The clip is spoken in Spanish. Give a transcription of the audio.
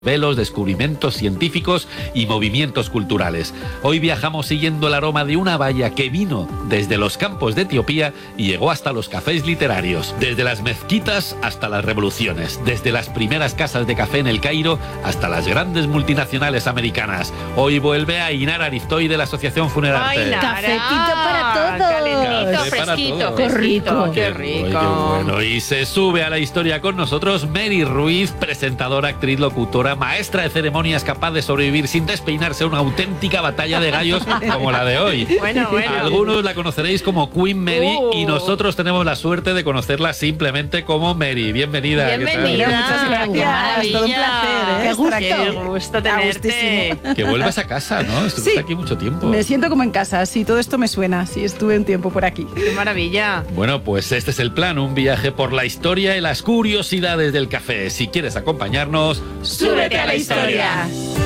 velos, descubrimientos científicos y movimientos culturales. Hoy viajamos siguiendo el aroma de una valla que vino desde los campos de Etiopía y llegó hasta los cafés literarios, desde las mezquitas hasta las revoluciones, desde las primeras casas de café en el Cairo hasta las grandes multinacionales americanas. Hoy vuelve a Ainara Ariztoy de la Asociación Funerarte. Cafetito para todos. Calentito, Café para fresquito, todos. fresquito. Qué Qué rico. bueno. Y se sube a la historia con nosotros Mary Ruiz, presentadora, actriz, locutora, maestra de ceremonias, capaz de sobrevivir sin despeinarse a una auténtica batalla de gallos como la de hoy. Bueno. Algunos la conoceréis como Queen Mary y nosotros tenemos la suerte de conocerla simplemente como Mary. Bienvenida. ¿qué tal? Bienvenida. Muchas gracias. Todo un placer, Qué estar aquí. gusto tenerte. Que vuelvas a casa, ¿no? Estuviste Sí. aquí mucho tiempo. Me siento como en casa, sí, todo esto me suena. Sí, estuve un tiempo por aquí. Qué maravilla. Bueno, pues este es el plan, un viaje por la historia y las curiosidades del café. Si quieres acompañarnos, Súbete a la historia.